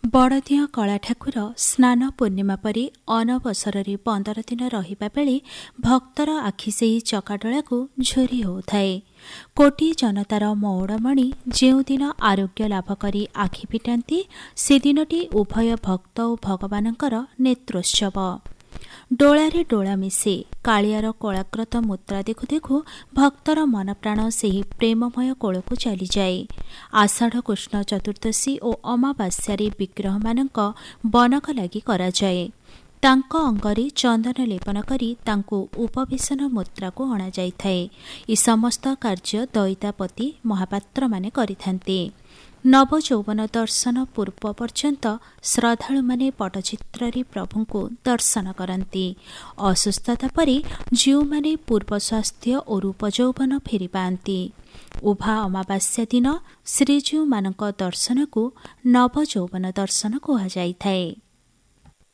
ବଡ଼ଦିଅଁ କଳାଠାକୁର ସ୍ନାନ ପୂର୍ଣ୍ଣିମା ପରି ଅନବସରରେ 15 ଦିନ ରହିବା ବେଳେ ଭକ୍ତର ଆଖି ସେହି ଚକାଡୋଳାକୁ ଝୁରି ହେଉଥାଏ। କୋଟି ଜନତାର ମଉଡ଼ମଣି ଯେଉଁଦିନ ଆରୋଗ୍ୟ ଲାଭ କରି ଆଖି ଫିଟାନ୍ତି, ସେଦିନଟି ଉଭୟ ଭକ୍ତ ଓ ଭଗବାନଙ୍କର ନେତ୍ରୋତ୍ସବ। ଡୋଳାରେ ଡୋଳା ମିଶେ କାଳିଆର କଳାକୃତ ମୁଦ୍ରା ଦେଖୁ ଦେଖୁ ଭକ୍ତର ମନପ୍ରାଣ ସେହି ପ୍ରେମମୟ କୋଳକୁ ଚାଲିଯାଏ। ଆଷାଢ଼ କୃଷ୍ଣ ଚତୁର୍ଦ୍ଦଶୀ ଓ ଅମାବାସ୍ୟାରେ ବିଗ୍ରହମାନଙ୍କ ବନକ ଲାଗି କରାଯାଏ। ତାଙ୍କ ଅଙ୍ଗରେ ଚନ୍ଦନ ଲେପନ କରି ତାଙ୍କୁ ଉପବେଶନ ମୁଦ୍ରାକୁ ଅଣାଯାଇଥାଏ। ଏ ସମସ୍ତ କାର୍ଯ୍ୟ ଦଇତାପତି ମହାପାତ୍ରମାନେ କରିଥାନ୍ତି। ନବଯୌବନ ଦର୍ଶନ ପୂର୍ବ ପର୍ଯ୍ୟନ୍ତ ଶ୍ରଦ୍ଧାଳୁମାନେ ପଟ୍ଟଚିତ୍ରରେ ପ୍ରଭୁଙ୍କୁ ଦର୍ଶନ କରନ୍ତି। ଅସୁସ୍ଥତା ପରେ ଯେଉଁମାନେ ପୂର୍ବ ସ୍ୱାସ୍ଥ୍ୟ ଓ ରୂପ ଯୌବନ ଫେରି ପାଆନ୍ତି, ଉଭା ଅମାବାସ୍ୟା ଦିନ ଶ୍ରୀଜୀଉମାନଙ୍କ ଦର୍ଶନକୁ ନବଯୌବନ ଦର୍ଶନ କୁହାଯାଇଥାଏ।